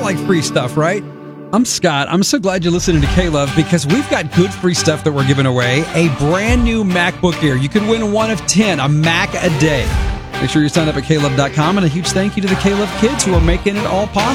like free stuff, right? I'm Scott. I'm so glad you're listening to K-Love because we've got good free stuff that we're giving away. A brand new MacBook Air. You could win one of 10, a Mac a day. Make sure you sign up at klove.com, and a huge thank you to the K-Love kids who are making it all possible.